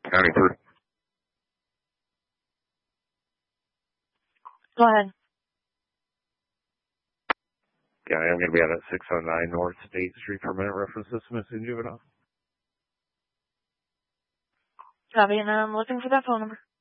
County 3. Go ahead. Yeah, I am going to be out at 609 North State Street for a minute. Reference this missing juvenile. Copy, and I'm looking for that phone number.